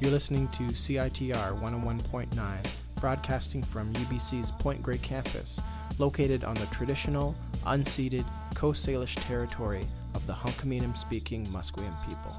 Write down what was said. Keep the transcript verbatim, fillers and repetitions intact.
You're listening to C I T R one oh one point nine, broadcasting from U B C's Point Grey campus, located on the traditional, unceded Coast Salish territory of the Hunkaminam-speaking Musqueam people.